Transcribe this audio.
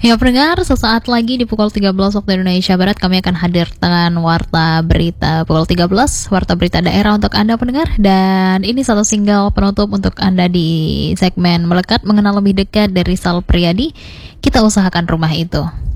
Ya pendengar, sesaat lagi di pukul 13 waktu Indonesia Barat kami akan hadirkan Warta Berita pukul 13, Warta Berita Daerah untuk Anda pendengar. Dan ini satu single penutup untuk Anda di segmen Melekat, mengenal lebih dekat dari Sal Priadi. Kita usahakan rumah itu.